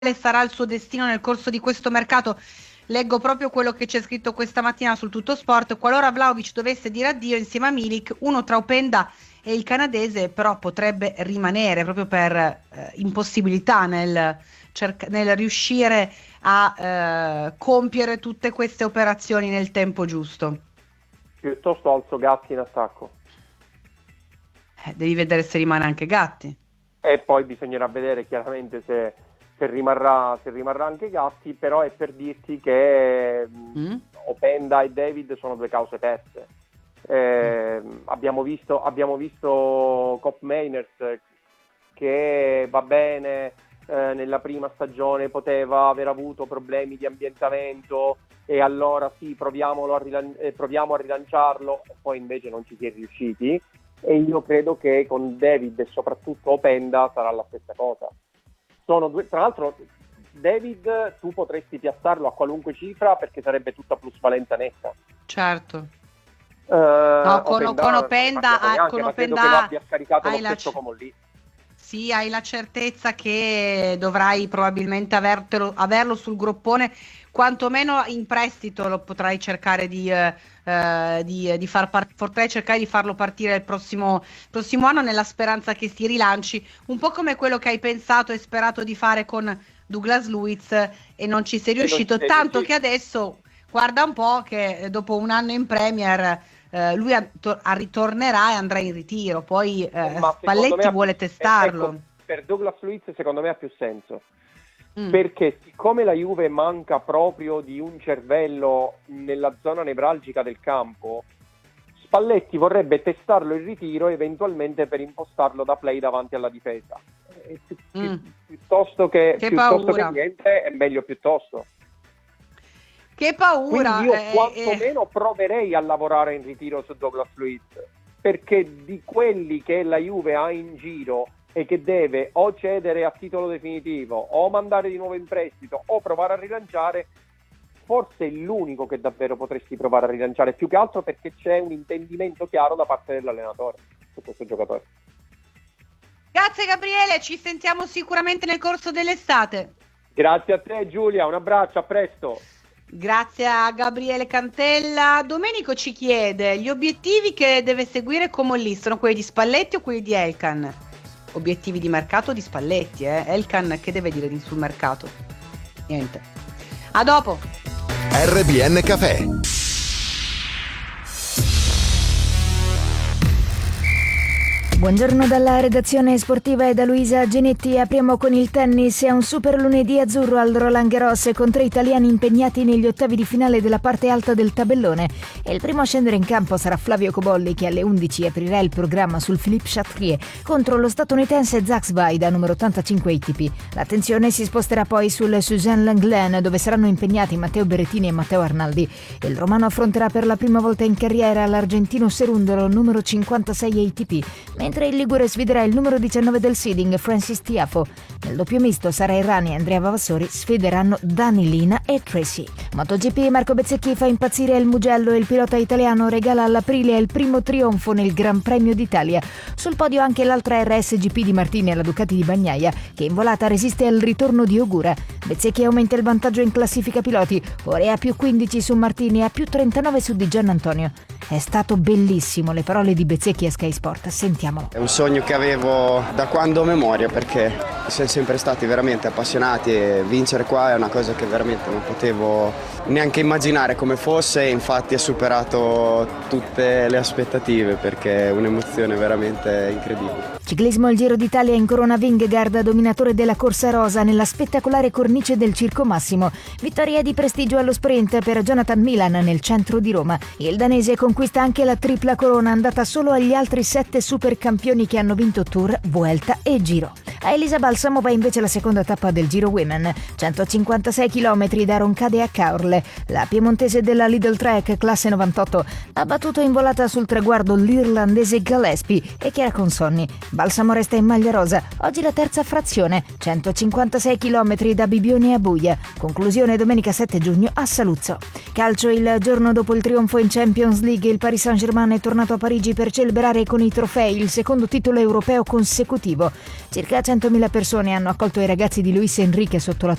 sarà il suo destino nel corso di questo mercato. Leggo proprio quello che c'è scritto questa mattina sul Tutto Sport. Qualora Vlahovic dovesse dire addio insieme a Milik, uno tra Openda e il canadese però potrebbe rimanere proprio per impossibilità nel riuscire a compiere tutte queste operazioni nel tempo giusto. Piuttosto alzo Gatti in attacco. Devi vedere se rimane anche Gatti. E poi bisognerà vedere chiaramente se rimarrà anche Gatti, però è per dirti che Openda e David sono due cause perse. Abbiamo visto Cop Meiners che va bene, nella prima stagione poteva aver avuto problemi di ambientamento e allora sì, proviamo a rilanciarlo, e poi invece non ci si è riusciti, e io credo che con David e soprattutto Openda sarà la stessa cosa. Sono due, tra l'altro David tu potresti piazzarlo a qualunque cifra perché sarebbe tutta plusvalenza netta. Certo. No, con Openda credo che lo abbia scaricato lo stesso come lì. Sì, hai la certezza che dovrai probabilmente averlo sul groppone, quantomeno in prestito lo potrai cercare potrai cercare di farlo partire il prossimo anno nella speranza che si rilanci, un po' come quello che hai pensato e sperato di fare con Douglas Luiz e non ci sei riuscito, tanto che adesso guarda un po' che dopo un anno in Premier lui ritornerà e andrà in ritiro, poi Spalletti vuole testarlo. Ecco, per Douglas Luiz secondo me ha più senso, perché siccome la Juve manca proprio di un cervello nella zona nevralgica del campo, Spalletti vorrebbe testarlo in ritiro eventualmente per impostarlo da play davanti alla difesa. Piuttosto che niente, è meglio piuttosto. Che paura! Quindi io quantomeno proverei a lavorare in ritiro su Douglas Luiz, perché di quelli che la Juve ha in giro e che deve o cedere a titolo definitivo o mandare di nuovo in prestito o provare a rilanciare, forse è l'unico che davvero potresti provare a rilanciare, più che altro perché c'è un intendimento chiaro da parte dell'allenatore su questo giocatore. Grazie Gabriele, ci sentiamo sicuramente nel corso dell'estate. Grazie a te Giulia, un abbraccio, a presto. Grazie a Gabriele Cantella. Domenico ci chiede: gli obiettivi che deve seguire Comolli sono quelli di Spalletti o quelli di Elkan? Obiettivi di mercato di Spalletti, Elkan che deve dire sul mercato? Niente. A dopo. RBN Café. Buongiorno dalla redazione sportiva e da Luisa Genetti. Apriamo con il tennis. È un super lunedì azzurro al Roland Garros con 3 italiani impegnati negli ottavi di finale della parte alta del tabellone. E il primo a scendere in campo sarà Flavio Cobolli, che alle 11 aprirà il programma sul Philippe Chatrier contro lo statunitense Zach Svaida, numero 85 ATP. L'attenzione si sposterà poi sul Suzanne Lenglen, dove saranno impegnati Matteo Berrettini e Matteo Arnaldi. Il romano affronterà per la prima volta in carriera l'argentino Cerundolo, numero 56 ATP, mentre il ligure sfiderà il numero 19 del seeding Francis Tiafoe. Nel doppio misto Sara Errani e Andrea Vavassori sfideranno Danilina e Tracy. MotoGP, Marco Bezzecchi fa impazzire il Mugello e il pilota italiano regala all'Aprilia il primo trionfo nel Gran Premio d'Italia. Sul podio anche l'altra RSGP di Martini e la Ducati di Bagnaia, che in volata resiste al ritorno di Ogura. Bezzecchi aumenta il vantaggio in classifica piloti, ora è a più 15 su Martini e a più 39 su Di Giannantonio. È stato bellissimo, le parole di Bezzecchi a Sky Sport, sentiamolo. È un sogno che avevo da quando ho memoria, perché siamo sempre stati veramente appassionati e vincere qua è una cosa che veramente non potevo neanche immaginare come fosse, e infatti ha superato tutte le aspettative perché è un'emozione veramente incredibile. Ciclismo al Giro d'Italia in corona Vingegaard, dominatore della corsa rosa nella spettacolare cornice del Circo Massimo. Vittoria di prestigio allo sprint per Jonathan Milan nel centro di Roma. Il danese conquista anche la tripla corona, andata solo agli altri 7 supercampioni che hanno vinto Tour, Vuelta e Giro. A Elisa Balsamo va invece la seconda tappa del Giro Women, 156 km da Roncade a Caorle. La piemontese della Lidl Trek, classe 98, ha battuto in volata sul traguardo l'irlandese Gillespie e Chiara Consonni. Balsamo resta in maglia rosa. Oggi la terza frazione, 156 km da Bibione a Buia. Conclusione domenica 7 giugno a Saluzzo. Calcio, il giorno dopo il trionfo in Champions League, il Paris Saint-Germain è tornato a Parigi per celebrare con i trofei il secondo titolo europeo consecutivo. Circa 100.000 persone hanno accolto i ragazzi di Luis Enrique sotto la